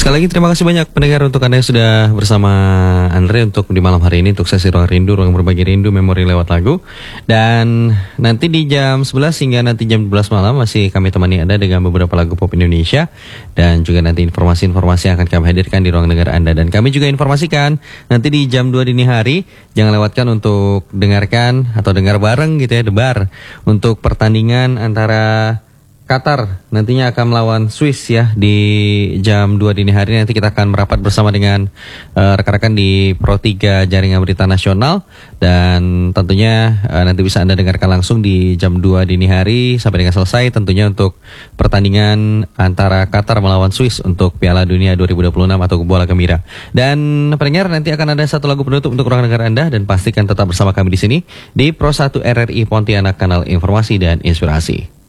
Sekali lagi terima kasih banyak pendengar untuk Anda yang sudah bersama Andre untuk di malam hari ini untuk sesi Ruang Rindu, Ruang Berbagi Rindu, Memori lewat lagu. Dan nanti di jam 11 hingga nanti jam 12 malam masih kami temani Anda dengan beberapa lagu pop Indonesia. Dan juga nanti informasi-informasi yang akan kami hadirkan di ruang dengar Anda. Dan kami juga informasikan nanti di jam 2 dini hari, jangan lewatkan untuk dengarkan atau dengar bareng gitu ya, debar. Untuk pertandingan antara Qatar nantinya akan melawan Swiss ya di jam 2 dini hari. Nanti kita akan merapat bersama dengan rekan-rekan di Pro 3 Jaringan Berita Nasional. Dan tentunya nanti bisa Anda dengarkan langsung di jam 2 dini hari sampai dengan selesai, tentunya untuk pertandingan antara Qatar melawan Swiss untuk Piala Dunia 2026 atau Bola Gembira. Dan pendengar, nanti akan ada satu lagu penutup untuk ruang dengar Anda, dan pastikan tetap bersama kami di sini di Pro 1 RRI Pontianak, kanal informasi dan inspirasi.